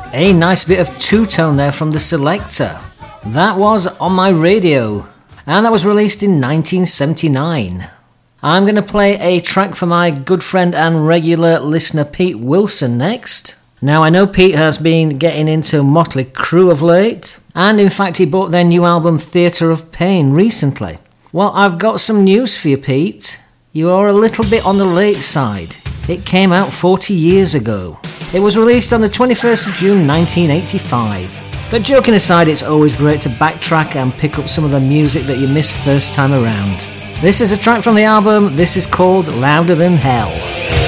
A nice bit of two-tone there from the Selecter. That was On My Radio, and that was released in 1979. I'm going to play a track for my good friend and regular listener Pete Wilson next. Now, I know Pete has been getting into Motley Crue of late, and in fact he bought their new album Theatre of Pain recently. Well, I've got some news for you, Pete. You are a little bit on the late side. It came out 40 years ago. It was released on the 21st of June 1985. But joking aside, it's always great to backtrack and pick up some of the music that you missed first time around. This is a track from the album. This is called Louder Than Hell.